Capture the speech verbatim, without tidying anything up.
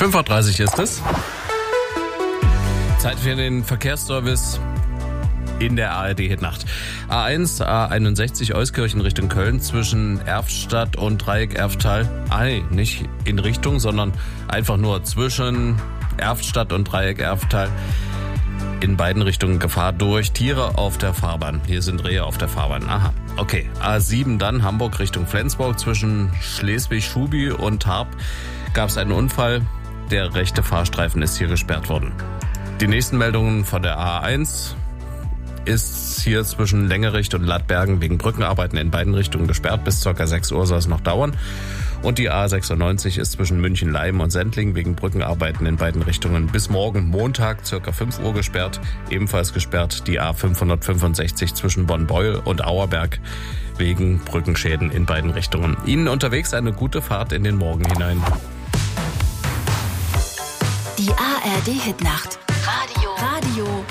fünf Uhr dreißig ist es. Zeit für den Verkehrsservice in der A R D-Hitnacht. A eins, A einundsechzig Euskirchen Richtung Köln zwischen Erftstadt und Dreieck Erftal. Ah, nee, nicht in Richtung, sondern einfach nur zwischen Erftstadt und Dreieck Erftal. In beiden Richtungen Gefahr durch Tiere auf der Fahrbahn. Hier sind Rehe auf der Fahrbahn. Aha, okay. A sieben dann Hamburg Richtung Flensburg zwischen Schleswig-Schubi und Tarp gab es einen Unfall. Der rechte Fahrstreifen ist hier gesperrt worden. Die nächsten Meldungen von der A eins ist hier zwischen Längericht und Lattbergen wegen Brückenarbeiten in beiden Richtungen gesperrt. Bis ca. sechs Uhr soll es noch dauern. Und die A sechsundneunzig ist zwischen München-Leim und Sendling wegen Brückenarbeiten in beiden Richtungen bis morgen Montag ca. fünf Uhr gesperrt. Ebenfalls gesperrt die A fünfhundertfünfundsechzig zwischen Bonn-Beul und Auerberg wegen Brückenschäden in beiden Richtungen. Ihnen unterwegs eine gute Fahrt in den Morgen hinein. Die A R D-Hitnacht. Radio. Radio.